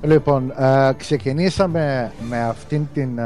Λοιπόν, ξεκινήσαμε με αυτήν την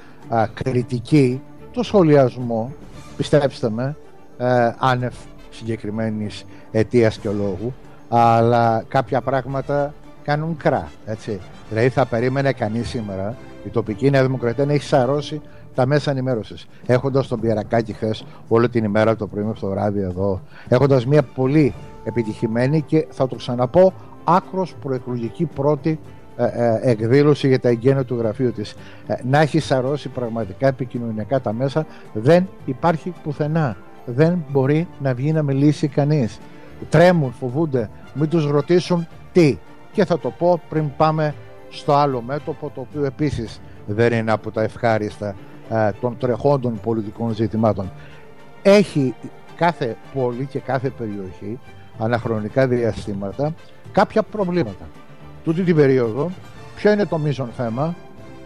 κριτική, το σχολιασμό, πιστέψτε με, άνευ συγκεκριμένης αιτίας και λόγου, αλλά κάποια πράγματα κάνουν κρά, έτσι. Δηλαδή θα περίμενε κανείς σήμερα η τοπική Νέα Δημοκρατία να έχει σαρώσει τα μέσα ενημέρωσης, έχοντας τον Πιερακάκη χθες όλη την ημέρα, το πρωί μέχρι το βράδυ εδώ, έχοντας μια πολύ επιτυχημένη και θα το ξαναπώ άκρος προεκλογική πρώτη εκδήλωση για τα εγγένεια του γραφείου της, να έχει σαρώσει πραγματικά επικοινωνιακά τα μέσα, δεν υπάρχει πουθενά. Δεν μπορεί να βγει να μιλήσει κανείς. Τρέμουν, φοβούνται, μην τους ρωτήσουν τι. Και θα το πω πριν πάμε στο άλλο μέτωπο, το οποίο επίσης δεν είναι από τα ευχάριστα των τρεχόντων πολιτικών ζητημάτων. Έχει κάθε πόλη και κάθε περιοχή αναχρονικά διαστήματα κάποια προβλήματα. Τούτη την περίοδο, ποιο είναι το μείζον θέμα?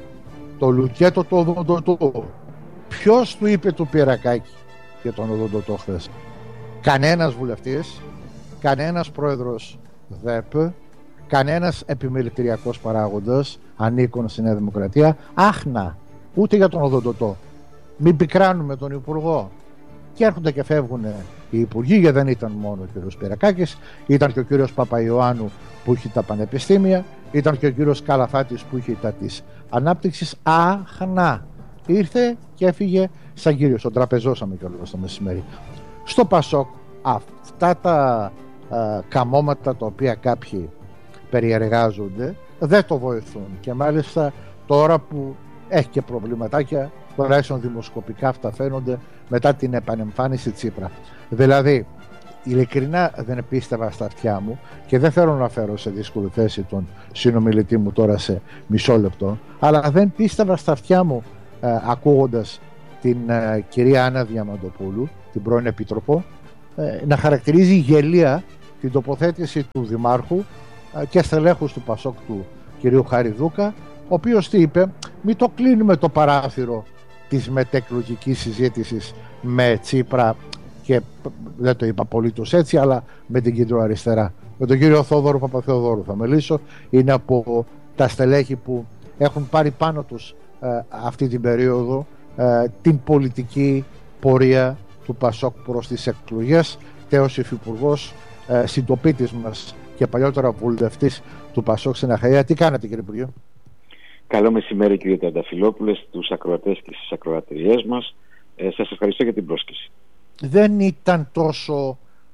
Το Λουκέτο το οδοντοτό. Ποιος του είπε του Πιερακάκη για τον οδοντοτό χθες? Κανένας βουλευτής, κανένας πρόεδρος ΔΕΠ, κανένας επιμελητηριακός παράγοντας ανήκων στη Νέα Δημοκρατία. Άχνα, ούτε για τον οδοντοτό. Μην πικράνουμε τον Υπουργό. Και έρχονται και φεύγουν οι υπουργοί, γιατί δεν ήταν μόνο ο κύριος Πιερακάκης, ήταν και ο κύριος Παπαϊωάννου που είχε τα πανεπιστήμια, ήταν και ο κύριος Καλαφάτης που είχε τα της ανάπτυξης. Άχνα, ήρθε και έφυγε σαν κύριος, τον τραπεζώσαμε κιόλας το μεσημέρι. Στο Πασόκ αυτά τα καμώματα τα οποία κάποιοι περιεργάζονται δεν το βοηθούν, και μάλιστα τώρα που έχει και προβληματάκια, τουλάχιστον δημοσκοπικά αυτά φαίνονται μετά την επανεμφάνιση Τσίπρα. Δηλαδή, ειλικρινά δεν πίστευα στα αυτιά μου, και δεν θέλω να φέρω σε δύσκολη θέση τον συνομιλητή μου τώρα σε μισό λεπτό, αλλά δεν πίστευα στα αυτιά μου ακούγοντας την κυρία Άννα Διαμαντοπούλου, την πρώην Επίτροπο, να χαρακτηρίζει γελία την τοποθέτηση του Δημάρχου και στελέχους του Πασόκ, του κυρίου Χαριδούκα, ο οποίος τι είπε? Μην το κλείνουμε το παράθυρο της μετεκλογικής συζήτησης με Τσίπρα, και δεν το είπα απολύτως έτσι, αλλά με την κεντροαριστερά. Με τον κύριο Θόδωρο Παπαθεοδόρου θα μιλήσω. Είναι από τα στελέχη που έχουν πάρει πάνω τους αυτή την περίοδο την πολιτική πορεία του Πασόκ προς τις εκλογές. Τέος υφυπουργός, συντοπίτης μας και παλιότερα βουλευτής του Πασόκ στην Αχαΐα. Τι κάνετε, κύριε Υπουργέ? Καλό μεσημέρι, κύριε Τριανταφυλόπουλε, στους ακροατές και στις ακροατριές μας. Σας ευχαριστώ για την πρόσκληση. Δεν ήταν τόσο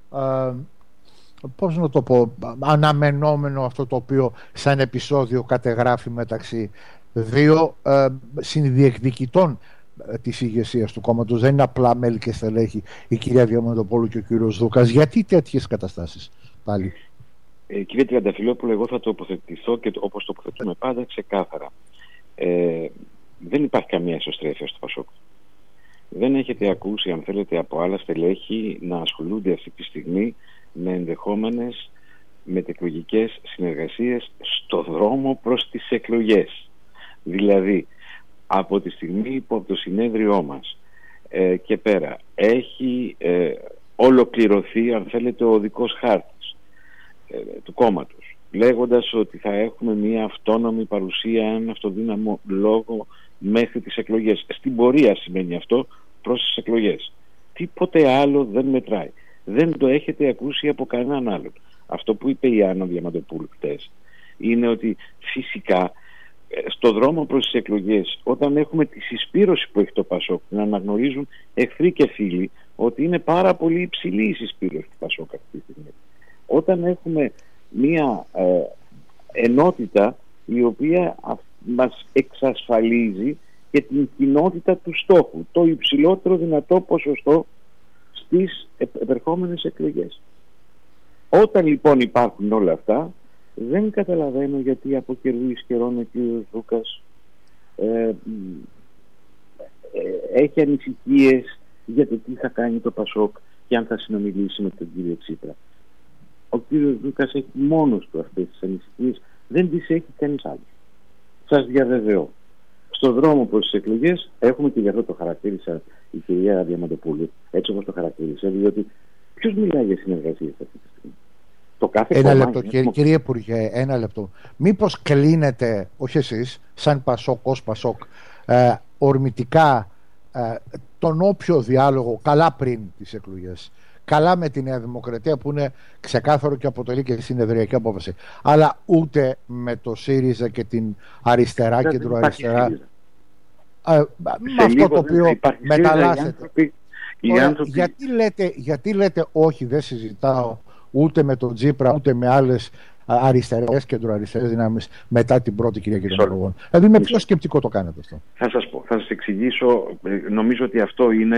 πώς να το πω, αναμενόμενο αυτό το οποίο σαν επεισόδιο κατεγράφει μεταξύ δύο συνδιεκδικητών της ηγεσίας του κόμματος? Δεν είναι απλά μέλη και στελέχη η κυρία Διαμαντοπούλου και ο κύριος Δούκας. Γιατί τέτοιες καταστάσεις πάλι? Κύριε Τριανταφυλόπουλο, εγώ θα τοποθετηθώ και όπως τοποθετούμε πάντα ξεκάθαρα. Δεν υπάρχει καμία εσωστρέφεια στο Πασόκ. Δεν έχετε ακούσει, αν θέλετε, από άλλα στελέχη να ασχολούνται αυτή τη στιγμή με ενδεχόμενες μετεκλογικές συνεργασίες στο δρόμο προς τις εκλογές. Δηλαδή, από τη στιγμή που από το συνέδριό μας και πέρα έχει ολοκληρωθεί, αν θέλετε, ο οδικός χάρτης του κόμματος, λέγοντας ότι θα έχουμε μια αυτόνομη παρουσία, έναν αυτοδύναμο λόγο μέχρι τις εκλογές. Στην πορεία σημαίνει αυτό, προς τις εκλογές. Τίποτε άλλο δεν μετράει. Δεν το έχετε ακούσει από κανέναν άλλον. Αυτό που είπε η Άννα Διαμαντοπούλου χτες είναι ότι φυσικά στο δρόμο προς τις εκλογές, όταν έχουμε τη συσπήρωση που έχει το Πασόκ, να αναγνωρίζουν εχθροί και φίλοι ότι είναι πάρα πολύ υψηλή η συσπήρωση του Πασόκ αυτή τη στιγμή. Όταν έχουμε μια ενότητα η οποία μας εξασφαλίζει και την κοινότητα του στόχου, το υψηλότερο δυνατό ποσοστό στις επερχόμενες εκλογές. Όταν λοιπόν υπάρχουν όλα αυτά, δεν καταλαβαίνω γιατί από καιρού εις καιρών ο κ. Δούκας έχει ανησυχίες για το τι θα κάνει το Πασόκ και αν θα συνομιλήσει με τον κύριο Τσίπρα. Ο κ. Δούκας έχει μόνος του αυτές τις ανησυχίες, δεν τις έχει κανείς άλλος. Σας διαβεβαιώ. Στον δρόμο προς τις εκλογές έχουμε, και γι' αυτό το χαρακτήρισα η κυρία Διαμαντοπούλου, έτσι όπως το χαρακτήρισα, διότι ποιος μιλάει για συνεργασίες αυτή τη στιγμή? Το κάθε ένα κόμμα... λεπτό, κύριε Υπουργέ, ένα λεπτό. Μήπως κλείνετε, όχι εσείς, σαν Πασόκ, ως Πασόκ, ορμητικά τον όποιο διάλογο, καλά πριν τις εκλογές, καλά με τη Νέα Δημοκρατία που είναι ξεκάθαρο και αποτελεί και συνεδριακή απόφαση, αλλά ούτε με το ΣΥΡΙΖΑ και την αριστερά, κεντροαριστερά, με αυτό το οποίο μεταλλάσσεται. Γιατί λέτε όχι, δεν συζητάω ούτε με τον Τσίπρα ούτε με άλλες αριστερές, κεντροαριστερές δυνάμεις μετά την πρώτη Κυριακή των Εκλογών? Δηλαδή με ποιο σκεπτικό το κάνετε αυτό? Θα σας πω, θα σας εξηγήσω. Νομίζω ότι αυτό είναι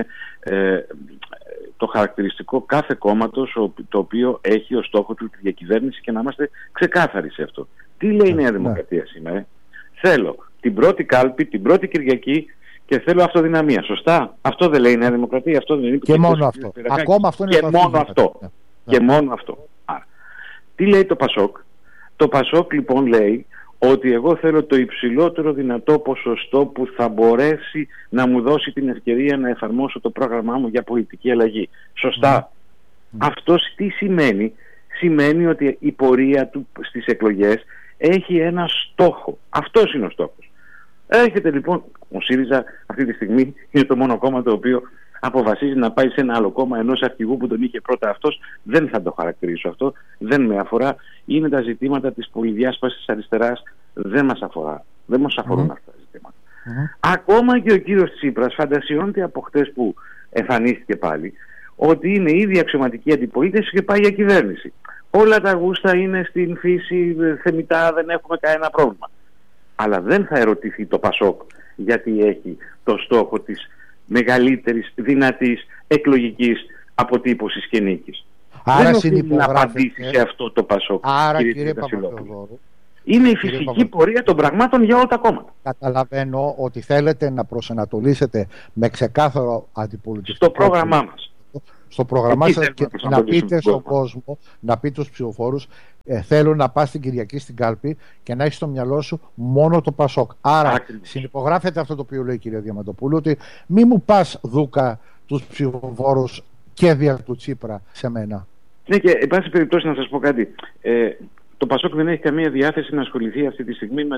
το χαρακτηριστικό κάθε κόμματος το οποίο έχει ως στόχο του τη διακυβέρνηση, και να είμαστε ξεκάθαροι σε αυτό. Τι λέει η Νέα Δημοκρατία σήμερα? Θέλω την πρώτη κάλπη, την πρώτη Κυριακή, και θέλω αυτοδυναμία. Σωστά? Αυτό δεν λέει η Νέα Δημοκρατία? Αυτό δεν είναι? Και μόνο αυτό. Ακόμα αυτό είναι και μόνο αυτό. Και μόνο αυτό. Άρα, τι λέει το Πασόκ? Το Πασόκ λοιπόν λέει ότι εγώ θέλω το υψηλότερο δυνατό ποσοστό που θα μπορέσει να μου δώσει την ευκαιρία να εφαρμόσω το πρόγραμμά μου για πολιτική αλλαγή. Σωστά? Αυτό τι σημαίνει? Σημαίνει ότι η πορεία του στις εκλογές έχει ένα στόχο. Αυτός είναι ο στόχος. Έρχεται λοιπόν ο ΣΥΡΙΖΑ, αυτή τη στιγμή είναι το μόνο κόμμα το οποίο αποφασίζει να πάει σε ένα άλλο κόμμα ενός αρχηγού που τον είχε πρώτα αυτός. Δεν θα το χαρακτηρίσω αυτό, δεν με αφορά. Είναι τα ζητήματα της πολυδιάσπασης αριστεράς, δεν μας αφορά. Δεν μας αφορούν αυτά τα ζητήματα. Ακόμα και ο κύριος Τσίπρας φαντασιώνεται από χτες που εμφανίστηκε πάλι ότι είναι ήδη αξιωματική αντιπολίτευση και πάει για κυβέρνηση. Όλα τα γούστα είναι στην φύση θεμιτά, δεν έχουμε κανένα πρόβλημα. Αλλά δεν θα ερωτηθεί το Πασόκ γιατί έχει το στόχο της μεγαλύτερης δυνατής εκλογικής αποτύπωσης και νίκης. Άρα δεν οφείλει να απαντήσει σε αυτό το Πασόκ. Άρα κύριε Παπαδόπουλο, είναι η φυσική πορεία των πραγμάτων για όλα τα κόμματα. Καταλαβαίνω ότι θέλετε να προσανατολίσετε με ξεκάθαρο αντιπολιτευτικό στο πρόγραμμά μας. Στο πρόγραμμά σας και να πείτε στον κόσμο, να πείτε στους ψηφοφόρους, θέλω να πας την Κυριακή στην κάλπη και να έχεις στο μυαλό σου μόνο το Πασόκ. Άρα συνυπογράφεται αυτό το οποίο λέει η κυρία Διαμαντοπούλου, ότι μη μου πας Δούκα τους ψηφοφόρους και δια του Τσίπρα σε μένα. Ναι, και εν πάση περιπτώσει να σας πω κάτι. Το Πασόκ δεν έχει καμία διάθεση να ασχοληθεί αυτή τη στιγμή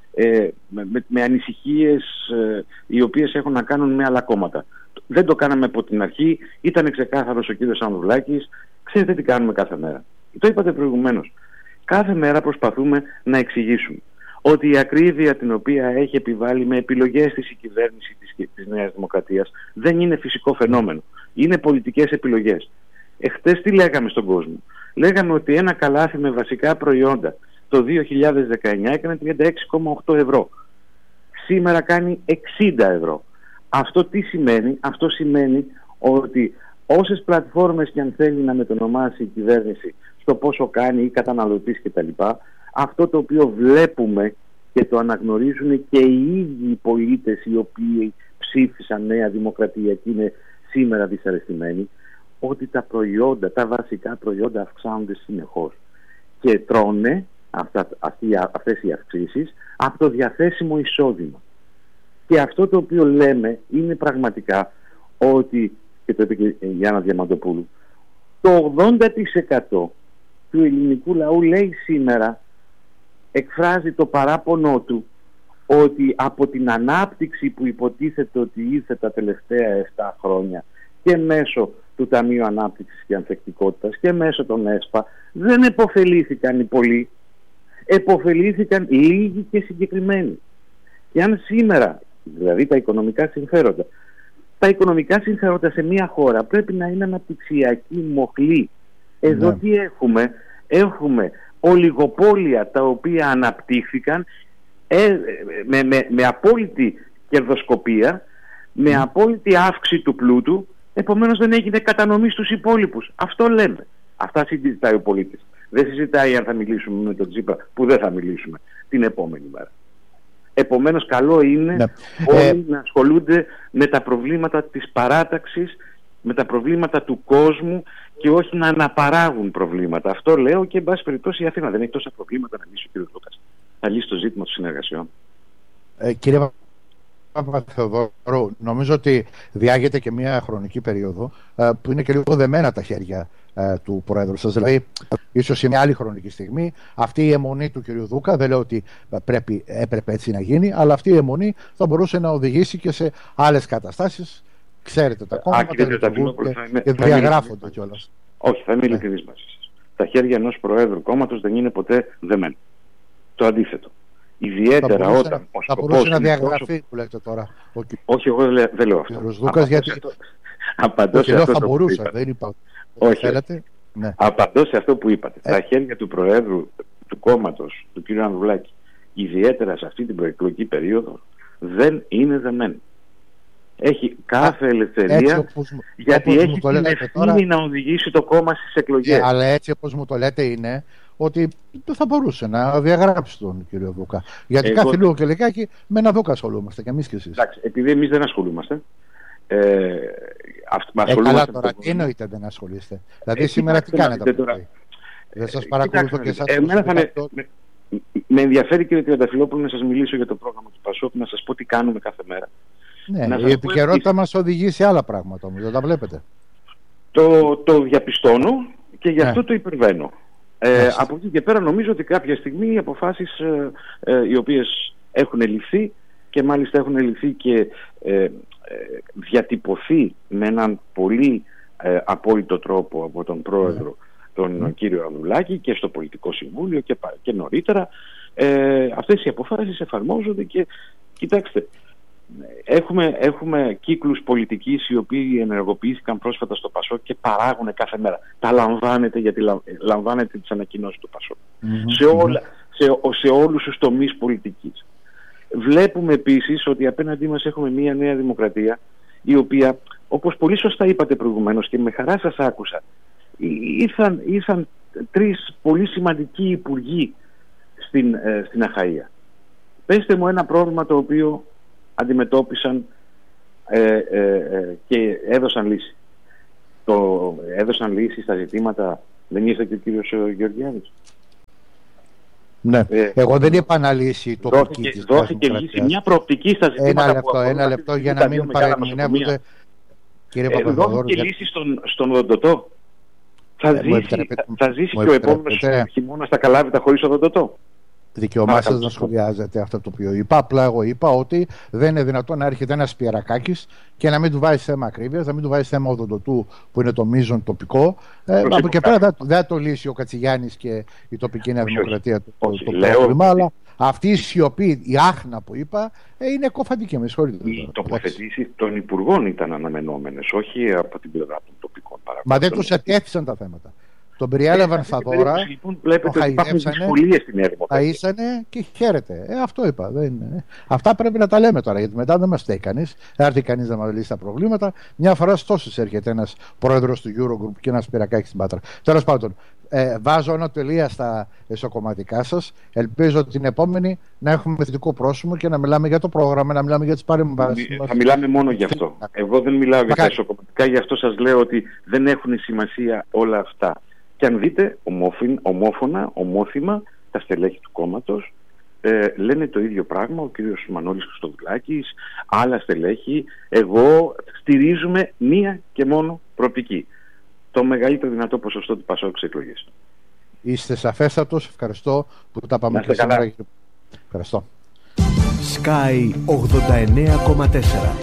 με ανησυχίες οι οποίες έχουν να κάνουν με άλλα κόμματα. Δεν το κάναμε από την αρχή, ήταν ξεκάθαρος ο κύριος Ανδρουλάκης. Ξέρετε τι κάνουμε κάθε μέρα? Το είπατε προηγουμένως. Κάθε μέρα προσπαθούμε να εξηγήσουμε ότι η ακρίβεια την οποία έχει επιβάλει με επιλογές της η κυβέρνηση της Νέας Δημοκρατίας δεν είναι φυσικό φαινόμενο. Είναι πολιτικές επιλογές. Εχθές τι λέγαμε στον κόσμο? Λέγαμε ότι ένα καλάθι με βασικά προϊόντα το 2019 έκανε 36,8 ευρώ. Σήμερα κάνει 60 ευρώ. Αυτό τι σημαίνει? Αυτό σημαίνει ότι όσες πλατφόρμες και αν θέλει να μετονομάσει η κυβέρνηση στο πόσο κάνει ή καταναλωτής κτλ., αυτό το οποίο βλέπουμε και το αναγνωρίζουν και οι ίδιοι οι πολίτες οι οποίοι ψήφισαν Νέα Δημοκρατία και είναι σήμερα δυσαρεστημένοι, ότι τα προϊόντα, τα βασικά προϊόντα αυξάνονται συνεχώς και τρώνε αυτές οι αυξήσεις από το διαθέσιμο εισόδημα. Και αυτό το οποίο λέμε είναι πραγματικά ότι, και το είπε και η Γιάννα Διαμαντοπούλου, το 80% του ελληνικού λαού λέει σήμερα, εκφράζει το παράπονο του ότι από την ανάπτυξη που υποτίθεται ότι ήρθε τα τελευταία 7 χρόνια και μέσω του Ταμείου Ανάπτυξης και Ανθεκτικότητας και μέσω των ΕΣΠΑ δεν επωφελήθηκαν οι πολλοί, επωφελήθηκαν λίγοι και συγκεκριμένοι. Και αν σήμερα, δηλαδή τα οικονομικά συμφέροντα σε μια χώρα πρέπει να είναι αναπτυξιακή μοχλή. Εδώ τι έχουμε? Έχουμε ολιγοπόλια τα οποία αναπτύχθηκαν με απόλυτη κερδοσκοπία, με απόλυτη αύξηση του πλούτου, επομένως δεν έγινε κατανομή στους υπόλοιπους. Αυτό λέμε. Αυτά συζητάει ο πολίτης. Δεν συζητάει αν θα μιλήσουμε με τον Τσίπρα, που δεν θα μιλήσουμε την επόμενη μέρα. Επομένως καλό είναι όλοι να ασχολούνται με τα προβλήματα της παράταξης, με τα προβλήματα του κόσμου και όχι να αναπαράγουν προβλήματα. Αυτό λέω, και εν πάση περιπτώσει η Αθήνα δεν έχει τόσα προβλήματα να λύσει ο κ. Λούκας. Θα λύσει το ζήτημα των συνεργασιών. Κύριε Παπαθεοδόρου, νομίζω ότι διάγεται και μια χρονική περίοδο που είναι και λίγο δεμένα τα χέρια του Προέδρου σας. Δηλαδή, ίσως σε μια άλλη χρονική στιγμή, αυτή η αιμονή του κ. Δούκα, δεν λέω ότι έπρεπε έτσι να γίνει, αλλά αυτή η αιμονή θα μπορούσε να οδηγήσει και σε άλλες καταστάσεις. Ξέρετε, τα κόμματα και διαγράφονται κιόλας. Όχι, θα είμαι ειλικρινής μαζί σας. Τα χέρια ενός Προέδρου κόμματος δεν είναι ποτέ δεμένα. Το αντίθετο. Ιδιαίτερα όταν. Θα μπορούσε να διαγραφεί, που λέτε τώρα. Όχι, εγώ δεν λέω αυτό. Δούκας, γιατί. Απαντώ σε αυτό θα μπορούσε, που είπατε. δεν είπα. Όχι. Ναι. Απαντώ σε αυτό που είπατε. Τα χέρια του Προέδρου του κόμματος, του κ. Ανδρουλάκη, ιδιαίτερα σε αυτή την προεκλογική περίοδο, δεν είναι δεμένα. Έχει κάθε ελευθερία, γιατί έχει την ευθύνη να οδηγήσει το κόμμα στις εκλογές. Αλλά έτσι όπως μου το λέτε είναι ότι δεν θα μπορούσε να διαγράψει τον κύριο Δούκα. Γιατί κάθε λίγο και λιγάκι με ένα Δούκα ασχολούμαστε και εμείς και εσείς. Εντάξει, επειδή εμείς δεν ασχολούμαστε. Καλά τώρα, τι εννοείται δεν ασχολείστε? Δηλαδή σήμερα τι κάνετε τώρα? Δεν σας παρακολουθώ και εσάς. Με ενδιαφέρει, κύριε Τριανταφυλόπουλο, να σας μιλήσω για το πρόγραμμα του ΠΑΣΟΚ, να σας πω τι κάνουμε κάθε μέρα. Ναι, η επικαιρότητα μας οδηγεί σε άλλα πράγματα όμως, δεν τα βλέπετε? Το διαπιστώνω και γι' αυτό το υπερβαίνω. Από εκεί και πέρα νομίζω ότι κάποια στιγμή οι αποφάσεις οι οποίες έχουν ληφθεί, και μάλιστα έχουν ληφθεί και διατυπωθεί με έναν πολύ απόλυτο τρόπο από τον Πρόεδρο, τον κύριο Ανδρουλάκη, και στο Πολιτικό Συμβούλιο και νωρίτερα, αυτές οι αποφάσεις εφαρμόζονται. Και κοιτάξτε, έχουμε κύκλους πολιτικής οι οποίοι ενεργοποιήθηκαν πρόσφατα στο ΠΑΣΟΚ και παράγουν κάθε μέρα. Τα λαμβάνετε, γιατί λαμβάνετε τις ανακοινώσεις του ΠΑΣΟΚ σε όλους τους τομείς πολιτικής. Βλέπουμε επίσης ότι απέναντί μας έχουμε μια Νέα Δημοκρατία, η οποία, όπως πολύ σωστά είπατε προηγουμένως και με χαρά σας άκουσα, ήρθαν 3 πολύ σημαντικοί υπουργοί στην Αχαΐα. Πέστε μου ένα πρόβλημα το οποίο αντιμετώπισαν και έδωσαν λύση. Έδωσαν λύση στα ζητήματα. Δεν ήρθε και ο κύριος Γεωργιάδης? Ναι. Εγώ δεν είπα να λύσει το τοπική. Δόθηκε λύση, μια προοπτική στα ζητήματα. Ένα λεπτό για να μην παρεμηνεύονται. Δόθηκε λύση στον οδοντοτό. Θα ζήσει και ο επόμενος χειμώνας στα Καλάβητα χωρίς οδοντοτό? Δικαιωμά σας να σχολιάζετε αυτό το οποίο είπα. Απλά εγώ είπα ότι δεν είναι δυνατόν να έρχεται ένας Πιερακάκης και να μην του βάζει θέμα ακρίβειας, να μην του βάζει θέμα οδοντοτού που είναι το μείζον τοπικό. Από εκεί πέρα δεν θα το λύσει ο Κατσιγιάννης και η τοπική Νέα Δημοκρατία το πρόβλημα. Αλλά αυτή η σιωπή, η άχνα που είπα, είναι κοφαντική. Με συγχωρείτε. Οι τοποθετήσεις των υπουργών ήταν αναμενόμενες, όχι από την πλευρά των τοπικών παραγωγών. Μα δεν τους ετέθησαν τα θέματα. Τον περιέλαβαν στα δώρα, το χαϊδέψανε και χαίρετε. Αυτό είπα. Αυτά πρέπει να τα λέμε τώρα, γιατί μετά δεν μας φταίει κανείς. Δεν έρθει κανείς να μας λύσει τα προβλήματα. Μια φορά στόσες έρχεται ένας πρόεδρος του Eurogroup και ένας Πυρακάκης στην Πάτρα. Τέλος πάντων, βάζω ένα τελεία στα εσωκομματικά σας. Ελπίζω την επόμενη να έχουμε θετικό πρόσημο και να μιλάμε για το πρόγραμμα, να μιλάμε για τις παρεμβάσεις. Θα μιλάμε μόνο γι' αυτό. Εγώ δεν μιλάω για τα εσωκομματικά, γι' αυτό σας λέω ότι δεν έχουν σημασία όλα αυτά. Και αν δείτε ομόφωνα, ομόθυμα, τα στελέχη του κόμματος λένε το ίδιο πράγμα. Ο κύριος Μανώλης Χριστοδουλάκης, άλλα στελέχη. Εγώ στηρίζουμε μία και μόνο προοπτική: το μεγαλύτερο δυνατό ποσοστό του ΠΑΣΟΚ στις εκλογές. Είστε σαφέστατος. Ευχαριστώ που τα πάμε και σήμερα. Ευχαριστώ. Sky 89,4.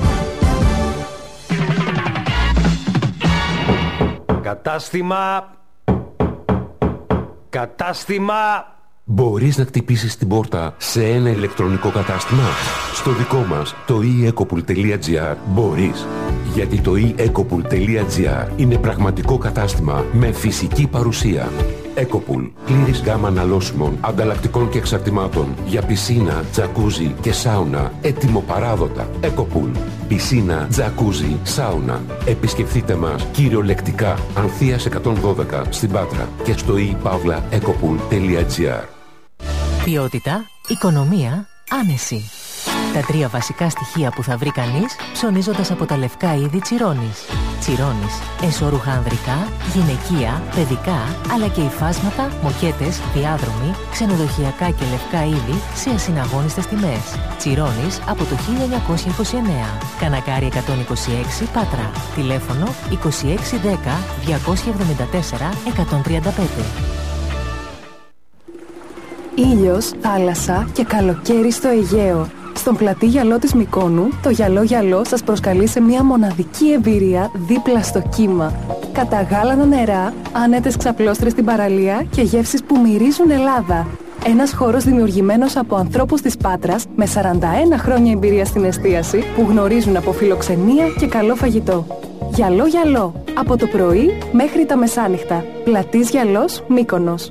Κατάστημα. Μπορείς να χτυπήσεις την πόρτα σε ένα ηλεκτρονικό κατάστημα? Στο δικό μας, το eEcopool.gr, μπορείς. Γιατί το eEcopool.gr είναι πραγματικό κατάστημα με φυσική παρουσία. Ecopool. Πλήρης γκάμα αναλώσιμων, ανταλλακτικών και εξαρτημάτων για πισίνα, τζακούζι και σάουνα. Έτοιμο-παράδοτα. Ecopool. Πισίνα, τζακούζι, σάουνα. Επισκεφτείτε μας κυριολεκτικά. Ανθείας 112 στην Πάτρα και στο ePavlaEcopool.gr. Ποιότητα, οικονομία, άνεση. Τα 3 βασικά στοιχεία που θα βρει κανείς ψωνίζοντας από τα λευκά είδη Τσιρώνης. Τσιρώνης. Εσώρουχα ανδρικά, γυναικεία, παιδικά, αλλά και υφάσματα, μοκέτες, διάδρομοι, ξενοδοχειακά και λευκά είδη σε ασυναγώνιστες τιμές. Τσιρώνης από το 1929. Κανακάρι 126 Πάτρα. Τηλέφωνο 2610 274 135. Ήλιος, θάλασσα και καλοκαίρι στο Αιγαίο. Στον πλατή γυαλό της Μυκόνου, το γυαλό γυαλό σας προσκαλεί σε μια μοναδική εμπειρία δίπλα στο κύμα. Καταγάλανα νερά, άνετες ξαπλώστρες στην παραλία και γεύσεις που μυρίζουν Ελλάδα. Ένας χώρος δημιουργημένος από ανθρώπους της Πάτρας με 41 χρόνια εμπειρία στην εστίαση που γνωρίζουν από φιλοξενία και καλό φαγητό. Γυαλό γυαλό, από το πρωί μέχρι τα μεσάνυχτα. Πλατής γυαλός, Μύκονος.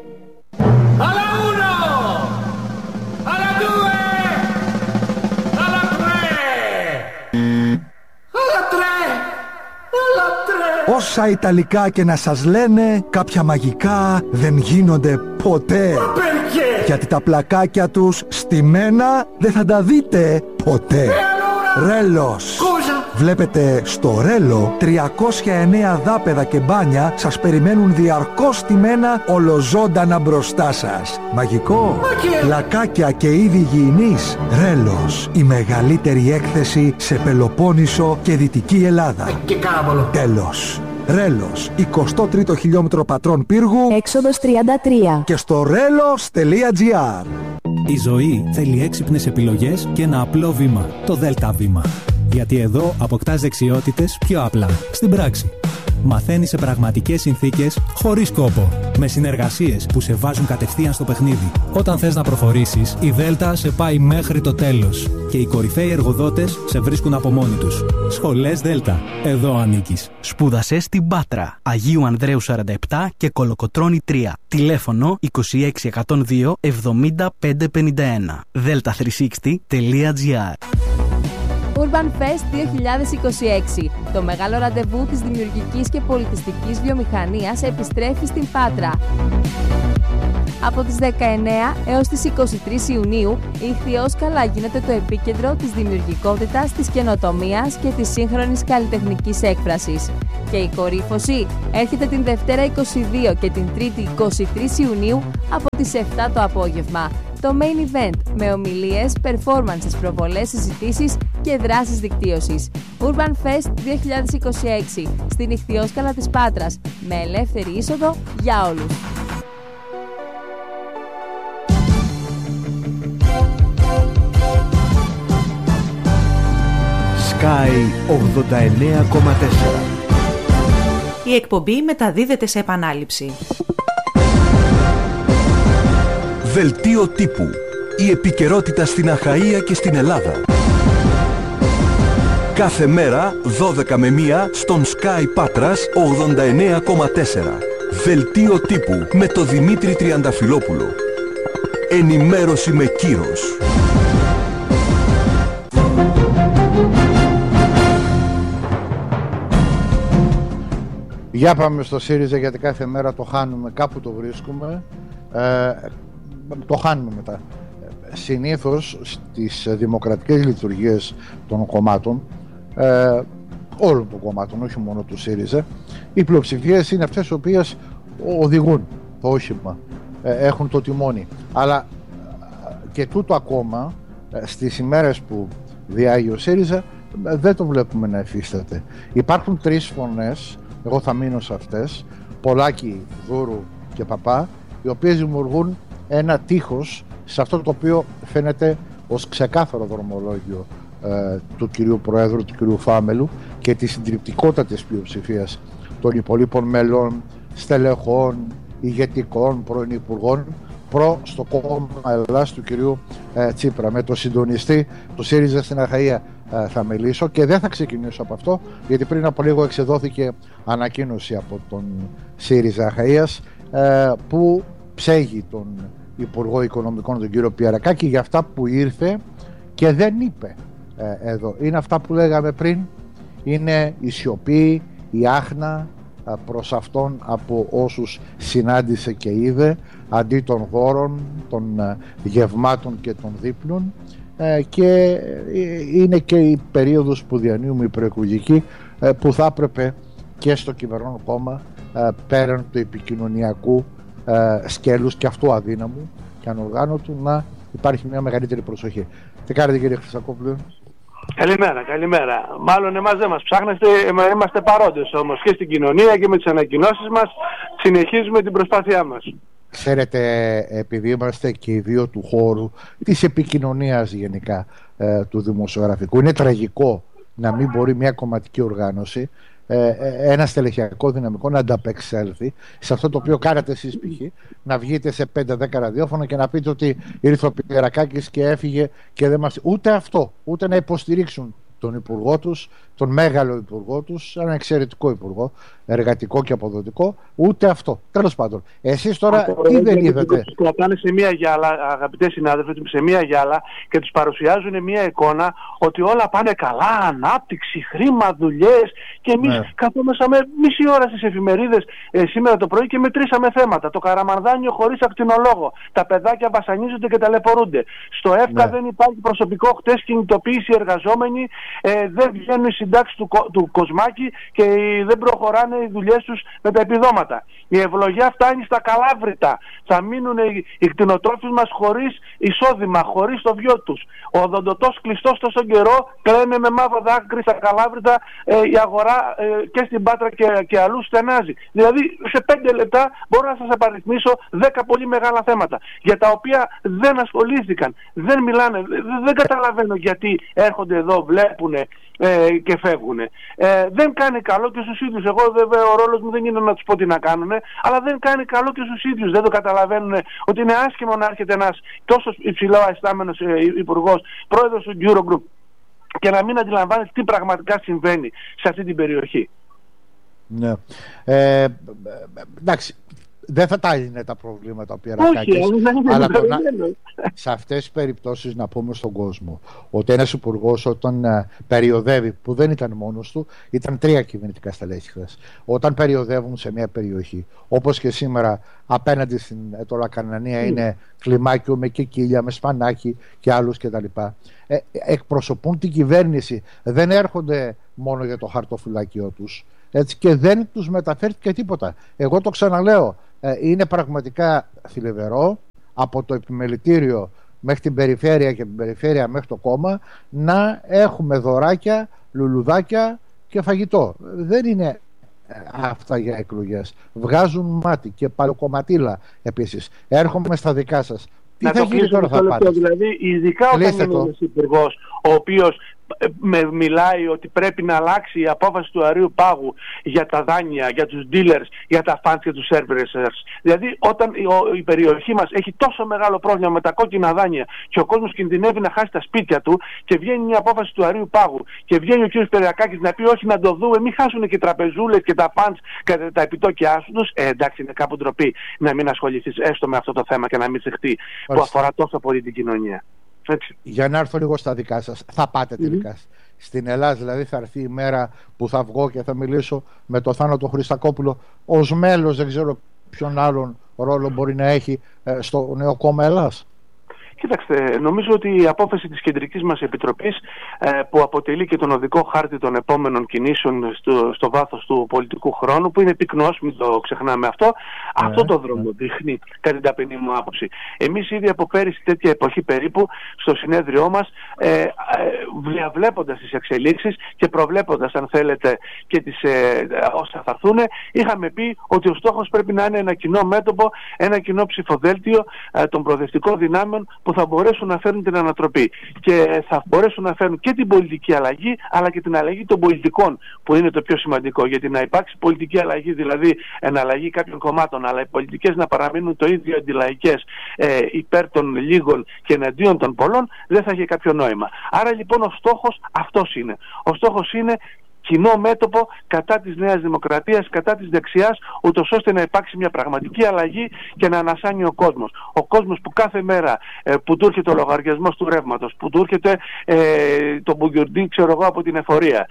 Όσα Ιταλικά και να σας λένε, κάποια μαγικά δεν γίνονται ποτέ. Γιατί τα πλακάκια τους στημένα δεν θα τα δείτε ποτέ. Ρέλος. Βλέπετε, στο Ρέλο 309 δάπεδα και μπάνια σας περιμένουν διαρκώς στημένα ολοζώντανα μπροστά σας. Μαγικό. Πλακάκια και είδη υγιεινής. Ρέλος. Η μεγαλύτερη έκθεση σε Πελοπόννησο και Δυτική Ελλάδα. Τέλος. Ρέλος, 23ο χιλιόμετρο Πατρών Πύργου, Έξοδος 33. και στο relos.gr. Η ζωή θέλει έξυπνες επιλογές και ένα απλό βήμα, το ΔΕΛΤΑ βήμα. Γιατί εδώ αποκτάς δεξιότητες πιο απλά, στην πράξη. Μαθαίνεις σε πραγματικές συνθήκες, χωρίς κόπο. Με συνεργασίες που σε βάζουν κατευθείαν στο παιχνίδι. Όταν θες να προχωρήσεις, η ΔΕΛΤΑ σε πάει μέχρι το τέλος. Και οι κορυφαίοι εργοδότες σε βρίσκουν από μόνοι τους. Σχολές ΔΕΛΤΑ. Εδώ ανήκεις. Σπούδασε στην Πάτρα, Αγίου Ανδρέου 47 και Κολοκοτρώνη 3. Τηλέφωνο 26102 7551. delta360.gr. Urban Fest 2026. Το μεγάλο ραντεβού της δημιουργικής και πολιτιστικής βιομηχανίας επιστρέφει στην Πάτρα. Από τις 19 έως τις 23 Ιουνίου, η Ιχθυόσκαλα γίνεται το επίκεντρο της δημιουργικότητας, της καινοτομίας και της σύγχρονης καλλιτεχνικής έκφρασης. Και η κορύφωση έρχεται την Δευτέρα 22 και την Τρίτη 23 Ιουνίου από τις 7 το απόγευμα. Το main event με ομιλίες, performances, προβολές, συζητήσεις και δράσεις δικτύωσης. Urban Fest 2026 στην Ιχθυόσκαλα της Πάτρας, με ελεύθερη είσοδο για όλους. Sky 89,4. Η εκπομπή μεταδίδεται σε επανάληψη. Δελτίο τύπου. Η επικαιρότητα στην Αχαΐα και στην Ελλάδα. Κάθε μέρα 12 με 1 στον Sky Πάτρας 89,4. Δελτίο τύπου με το Δημήτρη Τριανταφυλόπουλο. Ενημέρωση με κύρος. Για πάμε στο ΣΥΡΙΖΑ, γιατί κάθε μέρα το χάνουμε, κάπου το βρίσκουμε, το χάνουμε μετά. Συνήθως στις δημοκρατικές λειτουργίες των κομμάτων, όλων των κομμάτων, όχι μόνο του ΣΥΡΙΖΑ, οι πλειοψηφίες είναι αυτές οι οποίες οδηγούν το όχημα, έχουν το τιμόνι. Αλλά και τούτο ακόμα στις ημέρες που διάγει ο ΣΥΡΙΖΑ δεν το βλέπουμε να εφίσταται. Υπάρχουν τρεις φωνές, εγώ θα μείνω σε αυτές, Πολάκη, Δούρου και Παπά, οι οποίες δημιουργούν ένα τείχος σε αυτό το οποίο φαίνεται ως ξεκάθαρο δρομολόγιο του κυρίου Προέδρου, του κυρίου Φάμελου, και τη συντριπτικότητα της πλειοψηφίας των υπολείπων μελών, στελεχών, ηγετικών, πρώην υπουργών προ στο κόμμα Ελλάς του κυρίου Τσίπρα. Με το συντονιστή του ΣΥΡΙΖΑ στην Αχαΐα θα μιλήσω, και δεν θα ξεκινήσω από αυτό, γιατί πριν από λίγο εξεδόθηκε ανακοίνωση από τον ΣΥΡΙΖΑ Αχαΐας που ψέγει τον Υπουργό Οικονομικών, τον κύριο Πιερακάκη, για αυτά που ήρθε και δεν είπε εδώ. Είναι αυτά που λέγαμε πριν, είναι η σιωπή, η άχνα προς αυτόν από όσους συνάντησε και είδε, αντί των δώρων, των γευμάτων και των δείπνων, και είναι και η περίοδος που διανύουμε, η προεκλογική, που θα έπρεπε και στο κυβερνών κόμμα, πέραν του επικοινωνιακού σκέλους και αυτού αδύναμου και ανοργάνωτου, να υπάρχει μια μεγαλύτερη προσοχή. Τι κάνετε, κύριε Χρυσακόπουλο? Καλημέρα. Μάλλον εμάς δεν μας ψάχνεστε, είμαστε παρόντες όμως και στην κοινωνία και με τις ανακοινώσεις μας συνεχίζουμε την προσπάθειά μας. Ξέρετε, επειδή είμαστε και οι δύο του χώρου της επικοινωνίας γενικά του δημοσιογραφικού, είναι τραγικό να μην μπορεί μια κομματική οργάνωση, ένα στελεχειακό δυναμικό να ανταπεξέλθει σε αυτό το οποίο κάνατε εσείς π.χ. να βγείτε σε 5-10 ραδιόφωνα και να πείτε ότι ήρθε ο Πιερακάκης και έφυγε και δεν μας... Ούτε αυτό, ούτε να υποστηρίξουν τον υπουργό τους, τον μέγαλο υπουργό τους, ένα εξαιρετικό υπουργό, εργατικό και αποδοτικό, ούτε αυτό. Τέλος πάντων, εσείς τώρα τι δεν είδατε? Τους κρατάνε σε μία γυάλα, αγαπητέ συνάδελφοι, σε μία γυάλα και τους παρουσιάζουν μία εικόνα ότι όλα πάνε καλά, ανάπτυξη, χρήμα, δουλειές, και εμείς καθόμασαμε μισή ώρα στις εφημερίδες σήμερα το πρωί και μετρήσαμε θέματα. Το Καραμανδάνιο χωρίς ακτινολόγο, τα παιδάκια βασανίζονται και ταλαιπωρούνται. Στο ΕΦΚΑ δεν υπάρχει προσωπικό, χτες κινητοποίηση εργαζόμενοι, δεν βγαίνουν οι συντάξεις του Κοσμάκη και δεν προχωράνε οι δουλειές τους με τα επιδόματα. Η ευλογία φτάνει στα Καλάβρητα. Θα μείνουν οι κτηνοτρόφοι μας χωρίς εισόδημα, χωρίς το βιό τους. Ο οδοντοτός κλειστός τόσο καιρό, κλαίνε με μαύρο δάκρυ στα Καλάβρητα, η αγορά και στην Πάτρα και αλλού στενάζει. Δηλαδή σε 5 λεπτά μπορώ να σας απαριθμίσω 10 πολύ μεγάλα θέματα για τα οποία δεν ασχολήθηκαν, δεν μιλάνε, δεν καταλαβαίνω γιατί έρχονται εδώ, βλέπουνε και φεύγουνε. Δεν κάνει καλό και στους ίδιους. Εγώ βέβαια ο ρόλος μου δεν είναι να τους πω τι να κάνουνε, αλλά δεν κάνει καλό και στους ίδιους. Δεν το καταλαβαίνουν ότι είναι άσχημο να έρχεται ένας τόσο υψηλό αισθάμενος υπουργός, πρόεδρος του Eurogroup, και να μην αντιλαμβάνεται τι πραγματικά συμβαίνει σε αυτή την περιοχή. Ναι. Εντάξει, δεν θα τα είναι τα προβλήματα ο Πιερακάκης, αλλά σε αυτές τις περιπτώσεις να πούμε στον κόσμο ότι ένας υπουργός όταν περιοδεύει, που δεν ήταν μόνος του, ήταν 3 κυβερνητικά στελέχη χθες, όταν περιοδεύουν σε μια περιοχή, όπως και σήμερα απέναντι στην Ετωλακανανία είναι κλιμάκιο με κεκίλια, με σπανάκι και άλλους κτλ. Εκπροσωπούν την κυβέρνηση, δεν έρχονται μόνο για το χαρτοφυλάκιο τους, έτσι, και δεν τους μεταφέρει και τίποτα. Εγώ το ξαναλέω, είναι πραγματικά θλιβερό από το επιμελητήριο μέχρι την περιφέρεια και την περιφέρεια μέχρι το κόμμα να έχουμε δωράκια, λουλουδάκια και φαγητό. Δεν είναι αυτά για εκλογές. Βγάζουν μάτι και παλαιοκομματίλα επίσης. Έρχομαι στα δικά σας. Τι θα γίνει τώρα, θα πάτε? Δηλαδή, ειδικά όταν είναι ένας υπουργός ο οποίος μιλάει ότι πρέπει να αλλάξει η απόφαση του Αρείου Πάγου για τα δάνεια, για τους dealers, για τα funds και τους servicers. Δηλαδή όταν η περιοχή μας έχει τόσο μεγάλο πρόβλημα με τα κόκκινα δάνεια και ο κόσμος κινδυνεύει να χάσει τα σπίτια του και βγαίνει μια απόφαση του Αρείου Πάγου και βγαίνει ο κ. Πιερακάκης να πει όχι, να το δούμε, μην χάσουν και οι τραπεζούλες και τα funds και τα επιτόκια τους. Εντάξει, είναι κάπου ντροπή να μην ασχοληθείς έστω με αυτό το θέμα και να μην σεχτεί, που αφορά τόσο πολύ την κοινωνία. Έτσι. Για να έρθω λίγο στα δικά σας, θα πάτε τελικά στην Ελλάδα? Δηλαδή θα έρθει η μέρα που θα βγω και θα μιλήσω με το Θάνο Χριστακόπουλο ως μέλος, δεν ξέρω ποιον άλλον ρόλο μπορεί να έχει στο νέο κόμμα Ελλάς? Κοίταξτε, νομίζω ότι η απόφαση της Κεντρικής μας Επιτροπής, που αποτελεί και τον οδικό χάρτη των επόμενων κινήσεων στο βάθος του πολιτικού χρόνου, που είναι πυκνός, μην το ξεχνάμε αυτό το δρόμο δείχνει, κατά την ταπεινή μου άποψη. Εμείς ήδη από πέρυσι τέτοια εποχή περίπου στο συνέδριό μας, διαβλέποντας τις εξελίξεις και προβλέποντας, αν θέλετε, και τις όσα θα έρθουν, είχαμε πει ότι ο στόχος πρέπει να είναι ένα κοινό μέτωπο, ένα κοινό ψηφοδέλτιο των προοδευτικών δυνάμεων που θα μπορέσουν να φέρουν την ανατροπή και θα μπορέσουν να φέρουν και την πολιτική αλλαγή αλλά και την αλλαγή των πολιτικών, που είναι το πιο σημαντικό. Γιατί να υπάρξει πολιτική αλλαγή, δηλαδή εναλλαγή κάποιων κομμάτων, αλλά οι πολιτικές να παραμείνουν το ίδιο αντιλαϊκές, υπέρ των λίγων και εναντίον των πολλών, δεν θα έχει κάποιο νόημα. Άρα λοιπόν ο στόχος αυτός είναι. Ο στόχος είναι κοινό μέτωπο κατά της Νέας Δημοκρατίας, κατά της δεξιάς, ούτως ώστε να υπάρξει μια πραγματική αλλαγή και να ανασάνει ο κόσμος. Ο κόσμος που κάθε μέρα που του έρχεται ο λογαριασμός του ρεύματος, που του έρχεται το μπουγκιουρντί, ξέρω εγώ, από την εφορία,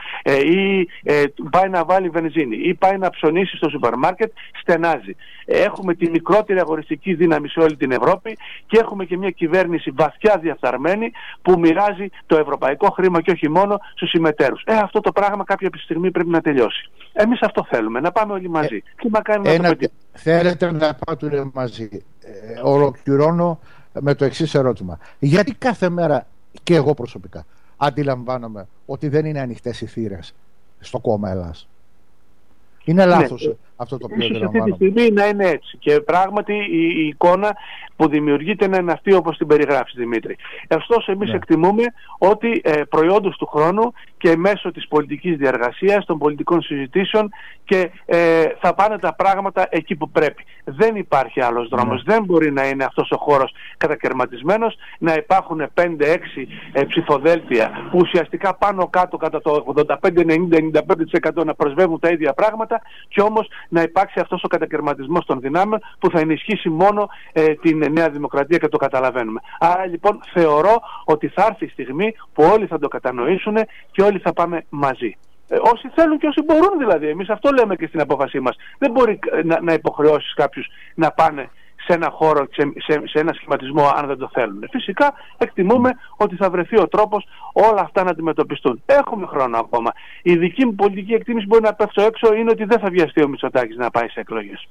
ή πάει να βάλει βενζίνη, ή πάει να ψωνίσει στο σούπερ μάρκετ, στενάζει. Έχουμε τη μικρότερη αγοριστική δύναμη σε όλη την Ευρώπη και έχουμε και μια κυβέρνηση βαθιά διαφθαρμένη που μοιράζει το ευρωπαϊκό χρήμα και όχι μόνο στους συμμετέρους. Αυτό το πράγμα κάποια κάποια στιγμή πρέπει να τελειώσει. Εμείς αυτό θέλουμε, να πάμε όλοι μαζί. Και μακάρι να το πετύχουμε. Θέλετε να πάτε μαζί. Ολοκληρώνω με το εξής ερώτημα. Γιατί κάθε μέρα, και εγώ προσωπικά, αντιλαμβάνομαι ότι δεν είναι ανοιχτές οι θύρες στο κόμμα Ελλάς? Είναι λάθος αυτό το οποίο ίσως αυτή τη στιγμή να είναι έτσι. Και πράγματι η εικόνα που δημιουργείται να είναι αυτή όπως την περιγράφεις, Δημήτρη. Ωστόσο, εμείς εκτιμούμε ότι προϊόντος του χρόνου και μέσω της πολιτικής διαργασίας, των πολιτικών συζητήσεων και θα πάνε τα πράγματα εκεί που πρέπει. Δεν υπάρχει άλλος δρόμος. Δεν μπορεί να είναι αυτός ο χώρος κατακαιρματισμένος, να υπάρχουν 5-6 ψηφοδέλτια που ουσιαστικά πάνω κάτω κατά το 85-90-95% να προσβεύουν τα ίδια πράγματα και όμως να υπάρξει αυτός ο κατακαιρματισμός των δυνάμεων που θα ενισχύσει μόνο την Νέα Δημοκρατία και το καταλαβαίνουμε. Άρα λοιπόν θεωρώ ότι θα έρθει η στιγμή που όλοι θα το κατανοήσουν και όλοι θα πάμε μαζί. Όσοι θέλουν και όσοι μπορούν δηλαδή. Εμείς αυτό λέμε και στην απόφασή μας. Δεν μπορεί να υποχρεώσεις κάποιους να πάνε σε ένα χώρο, σε ένα σχηματισμό αν δεν το θέλουν. Φυσικά εκτιμούμε ότι θα βρεθεί ο τρόπος όλα αυτά να αντιμετωπιστούν. Έχουμε χρόνο ακόμα. Η δική μου πολιτική εκτίμηση μπορεί να πέφτω έξω είναι ότι δεν θα βιαστεί ο Μητσοτάκης να πάει σε εκλογές.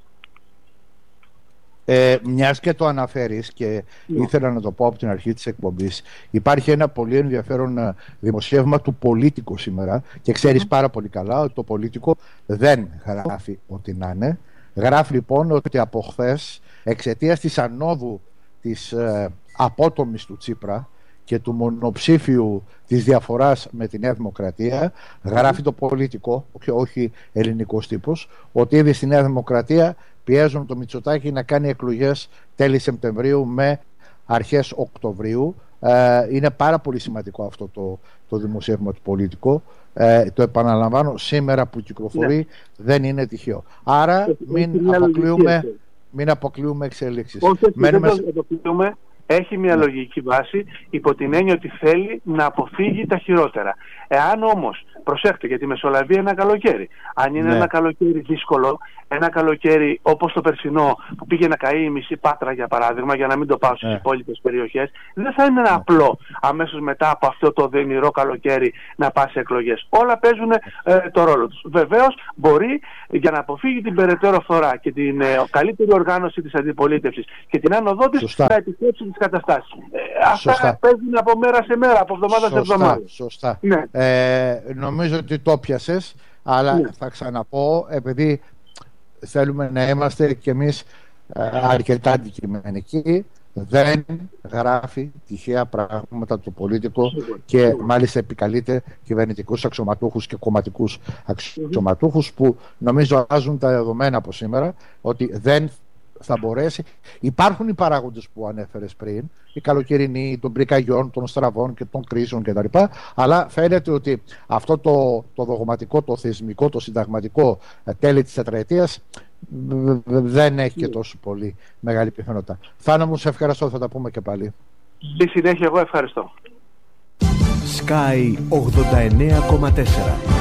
Μιας και το αναφέρεις και ήθελα να το πω από την αρχή της εκπομπής, υπάρχει ένα πολύ ενδιαφέρον δημοσίευμα του Πολίτικο σήμερα και ξέρεις πάρα πολύ καλά ότι το Πολίτικο δεν γράφει ό,τι να είναι. Γράφει λοιπόν ότι από χθες, εξαιτίας της ανόδου της απότομης του Τσίπρα και του μονοψήφιου της διαφοράς με τη Νέα Δημοκρατία, γράφει το Πολίτικο, όχι ελληνικός τύπος, ότι ήδη στη Νέα Δημοκρατία πιέζουν το Μητσοτάκη να κάνει εκλογές τέλη Σεπτεμβρίου με αρχές Οκτωβρίου. Είναι πάρα πολύ σημαντικό αυτό το δημοσίευμα του Πολίτικο. Το επαναλαμβάνω, σήμερα που κυκλοφορεί δεν είναι τυχαίο. Άρα μην αποκλείουμε εξελίξεις. Έχει μια λογική βάση υπό την έννοια ότι θέλει να αποφύγει τα χειρότερα. Εάν όμως, προσέχτε γιατί μεσολαβεί ένα καλοκαίρι. Αν είναι ένα καλοκαίρι δύσκολο, ένα καλοκαίρι όπως το περσινό που πήγε να καεί η μισή Πάτρα για παράδειγμα, για να μην το πάω στις υπόλοιπες περιοχές, δεν θα είναι ένα απλό αμέσως μετά από αυτό το δενηρό καλοκαίρι να πάει σε εκλογές. Όλα παίζουν το ρόλο τους. Βεβαίως μπορεί για να αποφύγει την περαιτέρω φθορά και την καλύτερη οργάνωση της αντιπολίτευσης και την άνοδό της να επιτρέψει τις καταστάσεις. Αυτά παίζουν από μέρα σε μέρα, από εβδομάδα σε εβδομάδα. Σωστά. Νομίζω ότι το πιάσες, αλλά θα ξαναπώ, επειδή θέλουμε να είμαστε κι εμείς αρκετά αντικειμενικοί, δεν γράφει τυχαία πράγματα το Πολίτικο και μάλιστα επικαλείται κυβερνητικούς αξιωματούχους και κομματικούς αξιωματούχους που νομίζω βάζουν τα δεδομένα από σήμερα ότι δεν θα μπορέσει. Υπάρχουν οι παράγοντες που ανέφερες πριν, οι καλοκαιρινοί, των πυρκαγιών, των στραβών και των κρίσεων κτλ. Αλλά φαίνεται ότι αυτό το δογματικό, το θεσμικό, το συνταγματικό τέλη της τετραετίας δεν έχει και τόσο πολύ μεγάλη πιθανότητα. Θάνο μου, σε ευχαριστώ, θα τα πούμε και πάλι. Στη συνέχεια εγώ ευχαριστώ. Sky 89,4